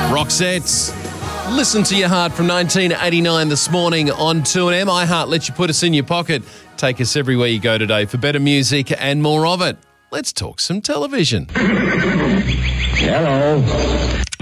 Roxette. Listen to Your Heart from 1989 this morning on 2AM. iHeart lets you put us in your pocket. Take us everywhere you go today for better music and more of it. Let's talk some television. Hello.